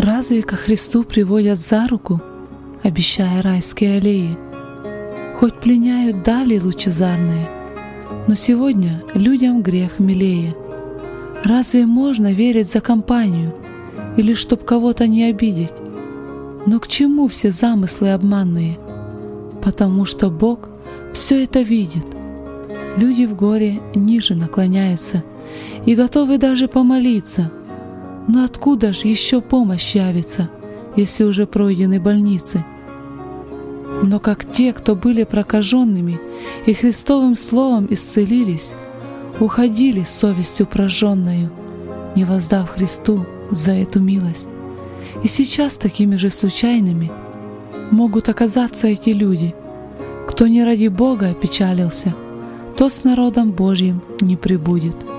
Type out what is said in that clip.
Разве ко Христу приводят за руку, обещая райские аллеи? Хоть пленяют дали лучезарные, но сегодня людям грех милее. Разве можно верить за компанию или чтоб кого-то не обидеть? Но к чему все замыслы обманные? Потому что Бог все это видит. Люди в горе ниже наклоняются и готовы даже помолиться. Но откуда ж еще помощь явится, если уже пройдены больницы? Но как те, кто были прокаженными и Христовым словом исцелились, уходили с совестью прожженною, не воздав Христу за эту милость. И сейчас такими же случайными могут оказаться эти люди. Кто не ради Бога опечалился, тот с народом Божьим не пребудет.